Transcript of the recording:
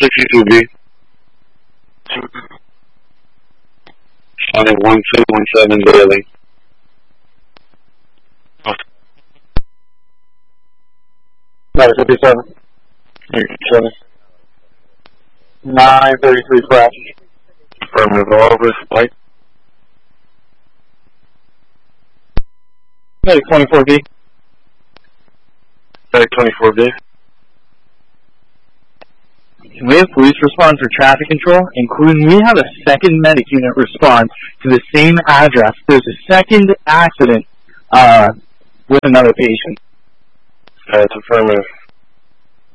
62B. Shot 1217 daily. 57. 933 crash. Affirmative, all over, light. Medic 24B. Medic 24B. Can we have police respond for traffic control? Including, we have a second medic unit respond to the same address. There's a second accident with another patient. That's affirmative.